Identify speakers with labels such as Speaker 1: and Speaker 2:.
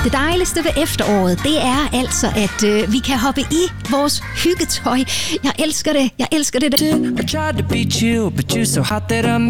Speaker 1: Det dejligste ved efteråret, det er altså, at vi kan hoppe i vores hyggetøj. Jeg elsker det.
Speaker 2: I tried to beat you, but you're so hot that I'm